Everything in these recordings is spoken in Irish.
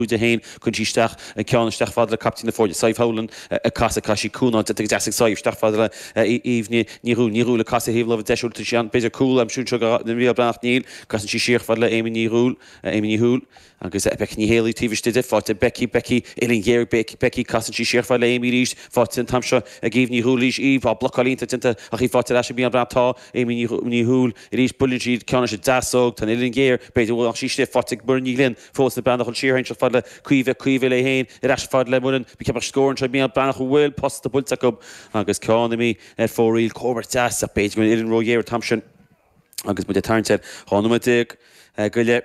de hain kun si stach en cean stach fadle captain na forde Saif Howland a casa kashi kuna de dasig Saif stach fadle evni ni rule casa hevlo of deshul to Jean bezer cool am shun sugar den real blacht nil kasen si sheikh fadle Amy Hul agus Becky Haley TV stede fought Becky Elin Gear Becky kasen si sheikh fadle Amy Rees fought in Tamsha a give ni Hulish Eve blockalin tenta a he fought that should be about ta Amy Hul it is bulligy canish dasog tan Elin Gear bezer will she stef fought Bernie Glen force the band on sheer hinch fadle cuive le hain it fad le munnen became a score and me banach well post the bultak up agus economy for real cover das a page when in royer Thompson agus with the turn said honomatic gole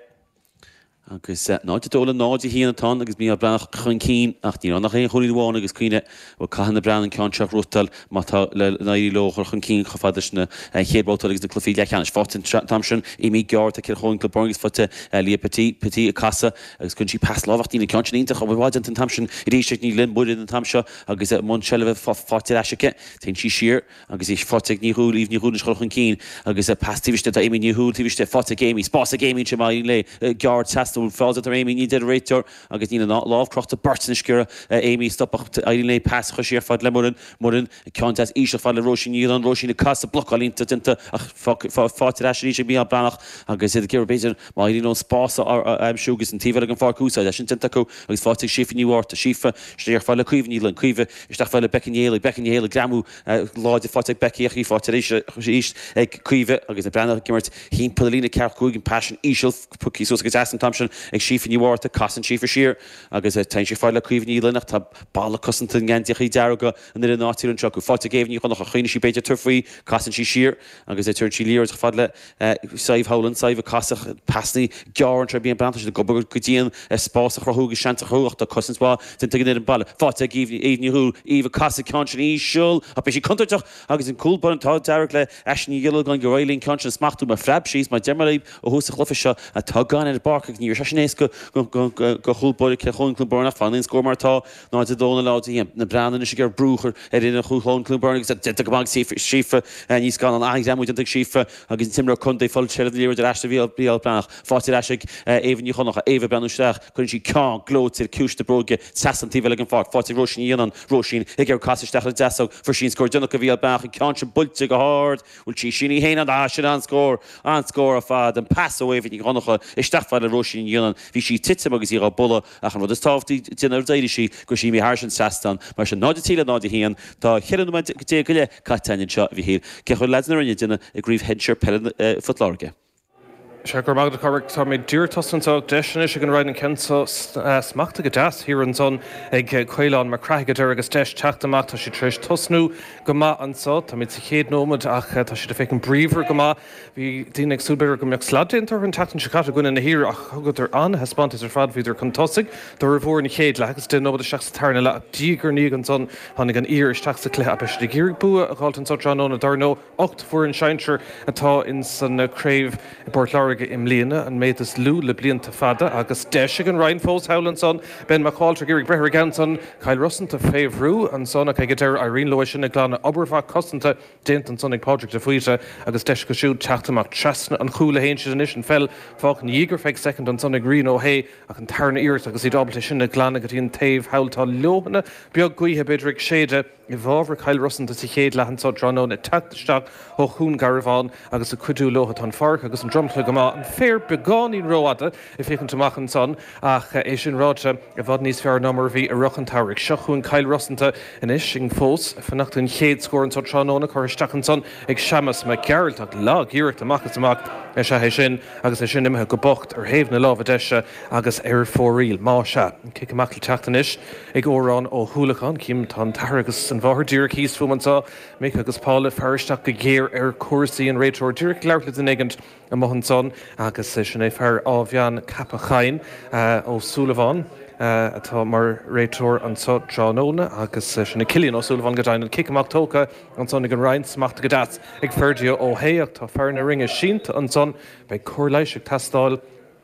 agus ná dóla nádi hí an tan agus mí a brach chun cín ach ní nach é choí bháin agus cuine ó caihan na brean an ceanseach rutal mátá le naí lóchar chun cín chofadisna chéadbátal agus na clufií lechanis fátin Thompson i mí geart a cin choin cluborgus fáte lí petit a casa agus chun si pass láhachtí na ceanseínta chu bhhaid an Thompson i ríiste ní lin bud an Tamseo agus món sellh fáte eisice tin si siir agus is fáte ní húl íh ní húna chun cín agus pastíiste a imi ní húl tíiste fáte gaming spás a gaming sem mai le geart test fáil ar Amy ní de réiteor agus ní láhcrocht a burtain scura Amy stoppach le pass chu siar fad le murin ceantas ísio fáil le rosin íon rosin na casa blocálínta tinta fáte eisi sé bí a branach agus iad gur béidir má í nó spása am siúgus an tíhar an fácúsa sin tinta go agus fáte sifa níhhart a sifa stéar fáil le cuimhní le cuimh isteach fáil le Beckinéla gramú láide fáte Becky a í fáte éis ag cuimh agus na brena gimmart hín polína ceart cúigin passion ísio pucí sos agus an Thompson ag sífa níhhart a casan sífa siar agus tein sé fáil le cuimhní lenach tá balla cosanta gceantiach í dearga an ir nátíú an troú fáte géhní chu nach a chuine sí beidir turfaí casan sí siar agus turn sí líir fad le Saif Howland Saif a casach pasnaí gearan tre bíon branta de gobar go dtíon spás a chrothúgus seanta chuach a cosintá tin tugan an balla fáte éhní húil íh casa ceansin í siúil a be sí contarteach agus an coolbar an tá deireh le eisní gil gan go réilín ceansin smachtú mar freib síos má demarlaí ó hús a chlufa seo a tugan ar barca ní senéis go chuúlbóir ce chun clubborna fanlín scómartá ná a dóna látaí na breanna is gur brúchar ina chuúlón clubborna go bag sífa níos gan an aimú an sífa agus timra chun é fáil sead líir de eiste bhíal bíal branach fáte eisiigh éhní chunacha éh benúisteach chun sí cá glótir cúiste bróge sasantíh le an fáte rosin íon rosin ag gur caiisteach deach for sin scór duna go bhíal bach an cean bulte go hád bhil sí sinna héana sin an scór a fad an pass éhní chunacha isteach fáil le rosin íon hí sí tite agus í bolla ach an rud is táhtí dunar déidir sí go sí mí hásin sestan mar se náidir tíle náidir hían tá chéan dé go le caitain seo bhí hír ce chu lenar aine duine i gríomh headseir pellan futláge. Se gur magad correct tá mé dúr tosantá deisina se an raid an censa smachta go deas hir an son ag chuileán mar craigedir agus deis teachtamach tá si tríéis tosnú go má ansá tá mid sa chéad nómad ach tá si de feic an bríomhar go má bhí daine agsúbeir go meach sladintar an teachtan se cata gona na hir ach thugad ar an hespantas ar fad híidir chun tosig do ra bhór na chéad le agus den nómad a seach tarna le dígur ní an son tháinig an ír teach sa clé a beis de gír bua a gáiltan só Johnóna darnó 8 fuair an seintir atá in san craibh Portláir im líana an méid is lú le blianta fada agus deise an Ryan Fós Howlandson ben McCalltra Giric Brehar Ganson Kyle Russanta féhrú an sonna caigedir Irene Loishin na glána oberfa costanta déint an sonnig project a fuite agus deis go siúd teachtamach trasna an chúla héin si an isin fell fách an dígur feig second an sonnig Green O'Hay ach an tarna iirt agus í dobalta sin na glána go tíon taobh howltá lehanna beag guithe bidric séide I bhábhar Kyle Russanta sa chéad lehansá Johnóna teachtasteach ó hún garabháin agus a cuidú lohat an farc agus an drumtla go má an fér begáín róada I fécinn tamachchan son ach é sin ráte a bhd níos fear nómar bhí a ruchan táric seachún Kyle Russanta in is sin fós fannacht an chéad scór an Johnóna chuirsteachchan son ag seamas me geirlach lá gíirecht amachchas amach se hé sin agus é sin imethe go bocht ar héamh na lábh deise agus ar fóríl má se cic amachil teachtanis ag órán ó thuúlachán cím tá taragus an bháthair dúra híos fuamantá mé agus pála fearsteach go géir ar cuasaí an réiteir dúra leirla den éigent a mohan son agus sin é fear ábhean cappa chain ó Súlaháin atá mar réiteir an só Johnóna agus sinna cilíonn ó Súlaháin go dain an cic amach tóca an sonnig an Ryan smachta go dat ag ferdio ó héach tá fearna ringe sínt an son bei cóirleiseach tastáil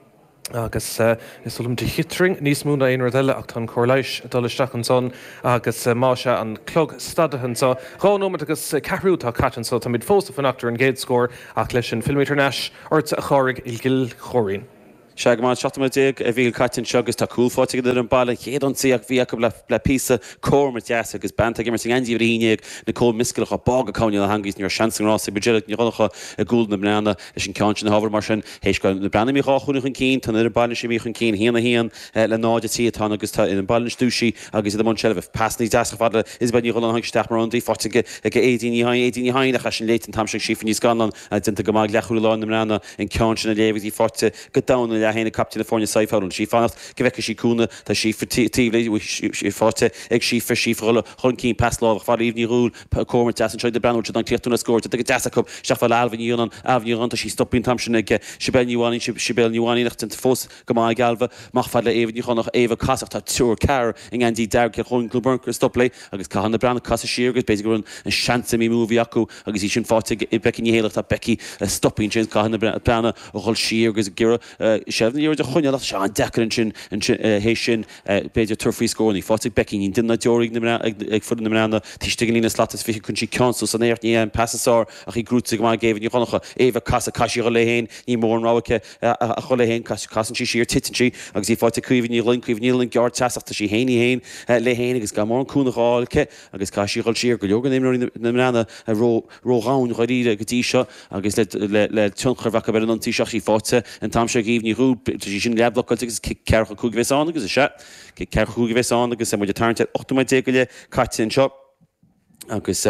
agus is sulm de hitring níos múna aon rodile ach tan choirleis dolisteach an son agus má se an clog stadahan sa ránómat agus cehrútá catan sa tá mid fósta fanachtar an géad scór ach leis an filmítar neis orta a chorig il gil choirín. Seagán seatamidéag a bhíl caitin segus tá coolfáte idir an bailin chéad si ag bhí le písa cómar deas agus banta mar sin andí bhíineag na có miscilach a bag a cáine le hangís níor seanrá budget ní ronacha a gúil na brena is sin ceantin na habar mar sin hééis go na brena míá chuúna chun cín tan ar bailin sé chun cín héanana hían le náide títá agus tá in an bailin stúsí agus i man seh passní deas fada is ben ní rolan hangteach mar andí fáte ag éí hainach a sin léit an tamse sífa níos ganan a dinta go mág lechuúláin na brena in ceantin na léhí fáte go dana le héna Captain California Saifáún sí fannacht go bheice sí cúna tá sí tíle fáte ag sífar sífrolle chun cín pasláh fá íomhní rúil cómar te an seid de brenn an tíúna scóir go deachú seach alhaíon ahníon tá sí stopín tamsin ag sibelníháin sibelníháin nach fós go má galbh mach fa le éhní chunach éh casach tá túr car in andí de chun glúbunkur stoplé agus cána brena casa sigus be gon an seansa mí múví acu agus í sin fáte i becin héach tá beci stopín sin cána brena ó choil sigus gira séfníir de chuine se an decan sin hééis sin beidir turfií scóí fátig becin ín duna deorig ag fu na tuiste lína slatas fi chun sí ceú san éirt ní an passá a í grúta go géh ní chonacha éh casa caiisi go lehéin ní mór rácha a choléhéin casan sí sír titintí agus í fáte cuiomhní lincuomhnílinn gear teachta sí héine héin lehéin agus go mór cúnaáilce agus caiisiáil sír go legan na a róráin choíide go dtí seo agus le tunchar be an tíiseach í fáte an tam se gíomhní rú sin leblach agus cecha cúg bhéán agus se cecha cúg bhéán agus muidir tarnte 8 go le caiin seo agus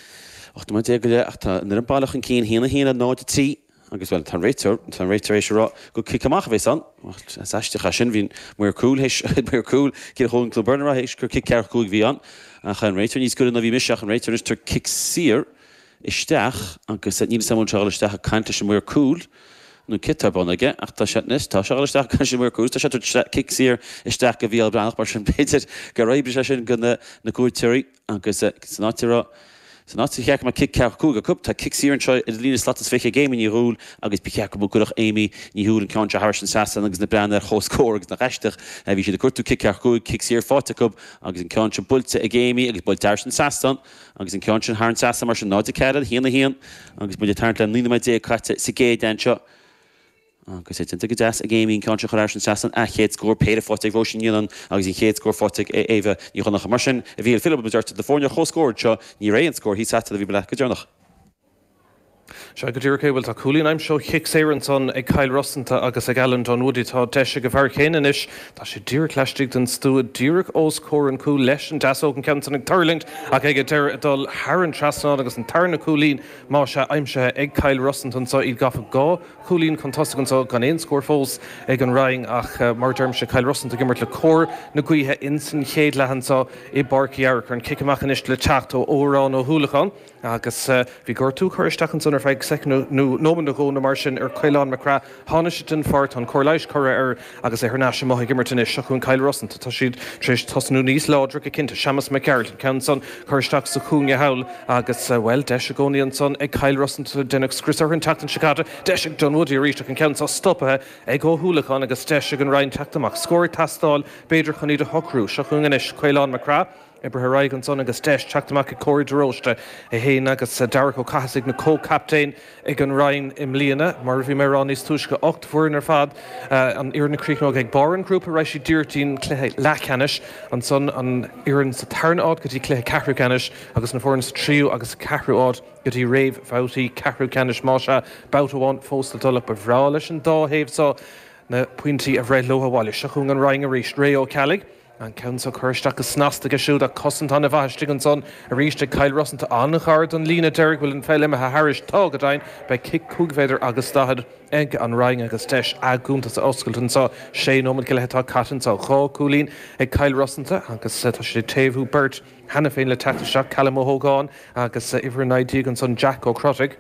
8 go le nar an bailach an cín héna náide trí agus bhfuil tan réitar éis rá go amach bhééis an eistecha sin bhín muir cool cool cí chun clubburnar hééis gur cecha cúg bhí an a chu an réitar níos go a bhí miseach an réitar is tar kick sir isteach agus ní samúnseáilisteach a caiinte sem muir cool nó kitabbanige ach tá setnis tá seáilisteach can sem muir cool tá se kick sir isteach go bhíal branach mar sin béidir go réibre sin gona na cuairteirí agus sanátírá San ná cheach mar kick cúga cup tá kick sír anseo i lína slatas féiche géimi ní rúil agus piceach go buach éimi ní húil an ceanse Harrison Sassan agus na brena chóscór agus na reisteach a bhí sé de cuatú kick cúga kick sír fáte cup agus an ceanse bulte a géimi agus bud Harrison Sassan agus an ceanse Harrison Sassan mar sin náide cead híana agus bud tarnt le 9 caite sa géad anseo agus é go deas a géimín ceanse Harrison Sassan a chéad scór péidir fáte bh sin nílan agus í chéad scór fáte éh ní chunach mar sin a bhí Philip deirta de fórne chóscóir seo ní réon scór hí sata a bhí le go dearnach. Se go dtíir céhfuil tá coolín aim seo chic éanson ag Kyle Rossanta agus ag Alan Don Woody tá deise go bhar chéanaan is tá sé dúr cleistigh den stúad dúrach os cór an cúil leis an deasóg an ceantan ag Turlingt ag ag deir dul Haran trasná agus an tarna coolín má se aimse ag Kyle Rossanta sa iad gafa gá coolín contasta gan éon scór fós ag an raing ach mar derm se Kyle Rossanta gimmart le cór na cuithe insan chéad lehansa i barciarach an kicamach is le techt ó órán ó thuúlachan agus bhí gur tú chuiristeach an sunar feig nóman go na mar sin ar Caoilán Macra hána si den fart an choirleis chora agus é náisi maithe gimmartain is seachún Kyle Rossanta tá siad tríéis tasnú níos ládra a cinnta Seamus McCarroll cean son chuiristeach sa chúnge hail agus bhfuil deis a gcónaí an son ag Kyle Rossanta denach scrisar an teachtain Chicago deis ag Don Woody ríisteach an cean sa stoppathe ag ó thuúlachan agus deis ag an rain teachtamach scóir tastáil beidir chuní a thocrú seachún inis Caoilán Macra Ibre raig an son agus deis teachtamach i cóir deróiste I héin agus Darach ó Cahasigh na co-captain ag an rain im líana mar bhí mé rán níos túisce 8 fuair ar fad an iarna críichnóg ag Baran grúpa rééis sí dúirtín chluthe lechanis an son an iarn sa tarnáid go dtí chluthe cehrúcanis agus na fórna sa tríú agus cehrúáid go dtí réimh fátaí cehrúcanis má se boutáháin fóstal dulach ba bhrá leis an dáhéamh sa na puintí a bhreid lohaháile seachún an raing a ríist ré ó Calig an ceansa chuirteach go snasta go siúd a cosanta na bhaiste an son a ríiste Kyle Rossanta annachard an lína deirg bhfuil an féile a Harris tá go dain be kick cúgvéidir agus stahad ag an raing agus teis agúnta sa oscailtan sa sé nómad go letá catan sa chá cúlín ag Kyle Rossanta agus tá sé taobhú burt hena féin le teachtasteach Callum O'Hogan agus ihar naidí an son Jack O'Crotig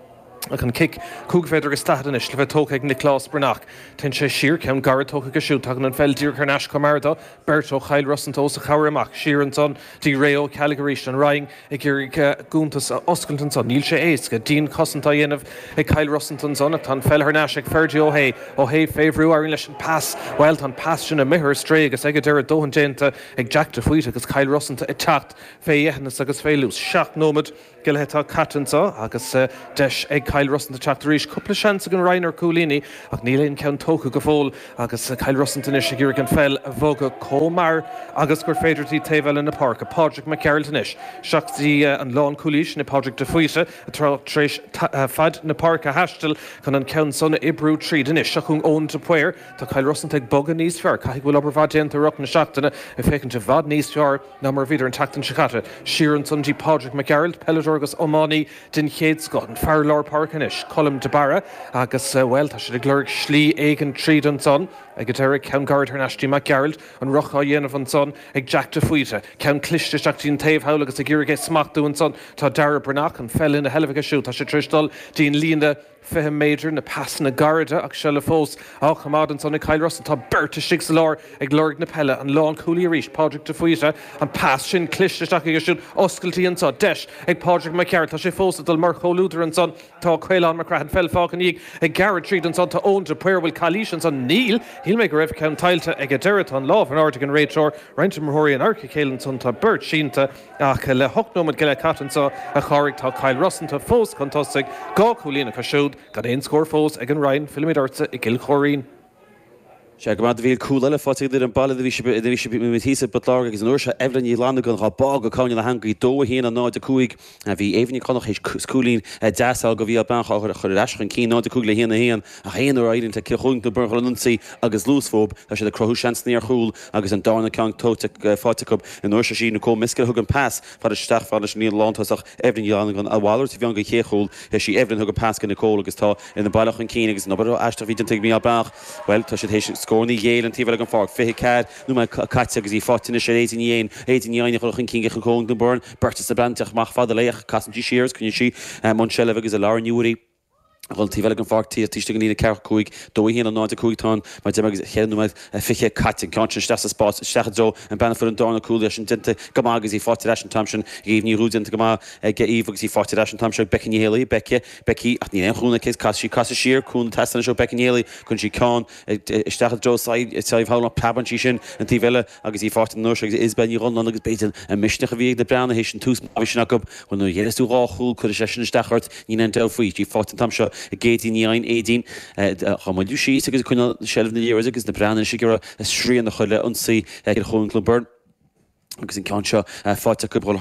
ach an kick cúgvéidir agus stadan is le bheith tócha ag Nicklas Bernach ten sé siar ceann gar tócha go siú tagan an feldír chunáis comarda Bert ó Kyle Rossanta os a chair amach siar an son dí ré ó Caligarish an raing ag gur gúntas oscailtan son níl sé éasca dín cosanta dhéanamh ag Kyle Rossanta son ach tan fel chunáis ag Fergie ó hé féhrú airn leis an pass bhil tan pass sin a mithir stré agus ag deir a dóhan déanta ag Jack de Fuite agus Kyle Rossanta i techt fé dhéhannas agus félús seach nómad go letá catansa agus deis ag Kyle Russell chatteríéis cúpla seans an Reiner Coolini ach níléon ceann tócha go fóil agus Kyle Russell in is gur an fel a bhoga cómar agus gur féidirtí taobhil in na park a Padraig McCarroll tanis. Seachtaí an lán Coolís na Padraig de Fuite a tréis fad na park a hastal chun an ceann sonna ibrú tríd in is seachún ón de puir tá Kyle Russell ag bog a níos fear caithigh bhfuil obair bhd ruch na seachtainna a fécinn te bhd níos fear ná mar bhíidir an tatan sicata. Siar an sundí Padraig McCarroll, Pellador agus Omani den chéad Scott an Farlor Park in is. Colm de Barra agus well tá si glurg slí éigen tríd an son ag go deirigh ceann Garda Ashley McGarald an rocha dhéanamh an son ag Jack de Fuite. Ceann cliste seachtaí an taobh hail agus a ggéirigh smachtú an son tá Dara Bernach an fell in a helbhah siú tá sé tristal dín líonda fithe méidir na pass na Garda ach se le fós á chamad an son Kyle Russell tá berta sig sa lár ag glurg na pelle an lán coolí a ríis Padraig de Fuite an pass sin clisteisteach ag siún oscailtaí an son deis ag Padraig McCarroll tá sé fós dul mar choúidir an son tá Caolan McCracken fell fácan íag ag Garrett Tríd an son tá ón de puir bhfuil Calís an son níl híl mé go raibh ceann tailte ag a deireadh an láh an áirteach an réiteoir reintim marthirí an arca céileann son tá bert sínta ach le hoicnómad geile catan sa a cháirigh tá Kyle Russell tá fós chun tosaigh gá coolína cosisiúd gan éon scór fós ag an Ryan filmid orta i gil choirín. Se go bhíl coolile fáte idir an ball bhí mit hísa batlá agus an uair Evelyn í landa gon rabá go cáin le hangaí dó híana an náid a cuaig a bhí éhní connach éis scoúlín deáil go bhí a ban chuir eischan cí náid a cúg le híana héan a héanaar aidirn te chuún do burcha ansaí agus lúsfób tá sé de crothú seansníar chuúil agus an dána cean tóta fátecup in uair sí na có miscail thug an pass fad isteach fád ní lántasach Evelyn í landa gon a bhhair tí bhean go chéchúil sí Evelyn thug an pass gan na có agus tá in na bailach an cí agus nó eiste bhí den mí a bach well tá sé scónaí géal an tíbhile an fág fithe cad nó mai caite agus í fátainna sé éidirhéin chuchan cí an cóg na burn berta sa banteach mach fada léach casantí siars chun si man sele agus a láirniúí Tíhile an fátíí tíiste gan ína ceach chuig dó híana an náid a chuigtáin mar de chéanúid fiche catin cean ste spá stechadó an benna fu an dána coolúla an dinte gomágus í fáte an tamsin íomhní rúdinta go ge íhagus í fáte an tamse becinnéala becí ach ní anúna cé cai siir chun testna seo becinnéala chun si cáin stechadó sáimhá peban sí sin an tíhile agus í fáte nó is ben run agus béitin a misneach a bhí de brena hééis an tús sinna go chun héidirú ráthúil chu sé sin stechart ní an delfuí tí fáte tamse a gétí níáin édín chamadú sí agus chuna seh na léir agus na brean si gur a srían na chuile ansaí gur chuúnlú burn agus in cean seo fáte cupúil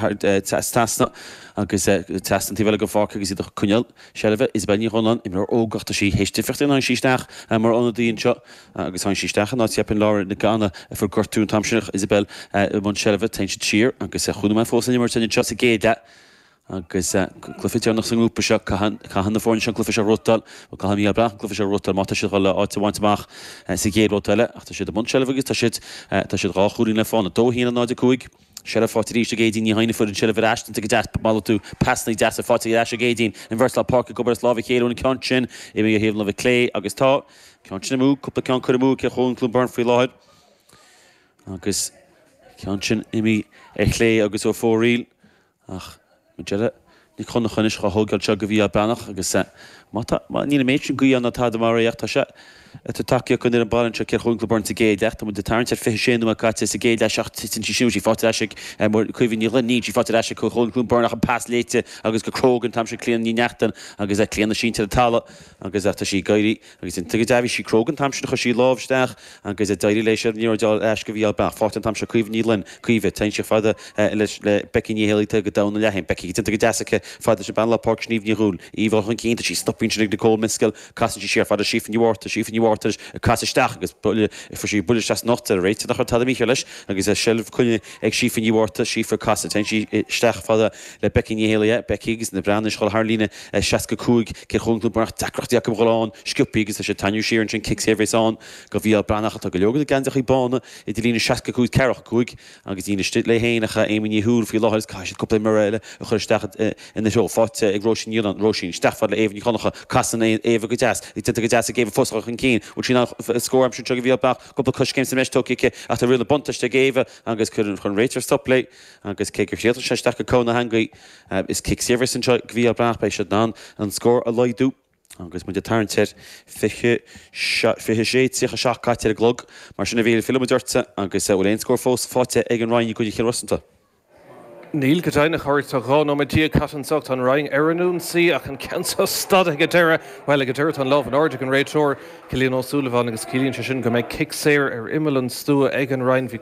tasna agus testan tíhile go fácha agus iad chuneal seh is benní chunan i mar ógachta sí héistifirtain an síisteach mar anna daon seo agus an síisteach ná teapin láir na Ghana fu gurtún tamsinach Isabel man seh tein tír agus chuúna mai fósan mar tena just a géide agus clufiite nach san grúpa seo caihanna fórne an clufi a rotal ó caií a brach clufi a rotal mata si le áhaintach sa géad rotaile ach tá si a mun seh agus tá si ráchúín le fána dó híanana náid a cuaig se fátirí a gédín í haine fu an seh eiste go de mal tú pasnaí de a fátií a gédín in Verstal Park go lá chéún cean sin i mé héh le lé agus tá cean sin mú cúpla cean chu mú ce chun clú burn faoi láid agus cean sin imi lé agus ó fóríl ach ní chuna chunis go thugáil se go bhí a benach agus ní méid goí anna tá maríocht tá se take chun an ballan se chuúnla burn sa géad mu de tarint fi séú a cai sa géad seachtin siúí fá chuhín ní le ní fá chu chuún burnach an pass léite agus go crogan tam se cléan ní neachtan agus a cléanana sínta talla agus tá sí gaiirí agus in tu dahí sí crogan tam chu sí lábhteach agus a dairí lééis níordáil eis go bhí bach fátan tam se chuomh nílen chuomh tein se fada le becinní héalaite go dana lehin becí go deacha fada se banla park sníomh níúil íh chun cínta sí stopín sin de có miscail casan sí sé fada sífanníhta a caiisteach agus fu sí buile nachta réite nach tá mí leis agus a seh chunne ag sífanníhta sífa casa ten sí steach fada le becinní héala beígus na brena choil Harlína 6 cuaig ce chunú mar decrochttaí go bháin sciúpigus a sé tanú síar sin kick séhán go bhí brenach a go leogad ganach í bána i d lína 6 cuaig ceach cuaig agus dína sti le héanacha éí húr fí láhas caiisi coppla marile a chuir steach ina seo fáte ag Rosin Nílan Rosin stefa le éhní chunacha casan éh go deas í go deas a géh fósach an cín scóir am sin bhí bach go coscéim sa meistóice a tá rinne bontaiste géh agus chun chun réitir stoplé agus cégur séidir seisteach go cóna hangaí is kick séhar san bhí brach bei se ná an scór a leidú agus mu de tarntir fiche sé tícha seachcaiite a glog mar sinna bhí filmúirte agus bhfuil éon scór fós fáte ag an Ryan go chéanta. Níl go dteine choirt a rá nó tí catan socht an raing airún si ach an ceansa stada go deire bhil go dúirt an láh an áide an réiteir Cilíonn Ó Súilleabháin agus Cilíonn sin go méid kick séir ar imimelan stua ag an rain bhí